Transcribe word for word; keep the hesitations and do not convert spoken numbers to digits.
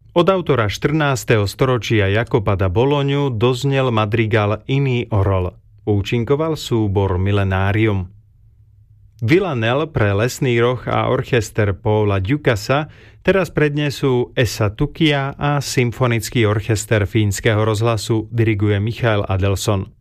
Od autora štrnásteho storočia Jacopa da Bolognu doznel madrigal Iný orol. Účinkoval súbor Millenarium. Villanelle pre lesný roh a orchester Paula Dukasa teraz prednesú Esa Tukia a symfonický orchester Fínskeho rozhlasu diriguje Michael Adelson.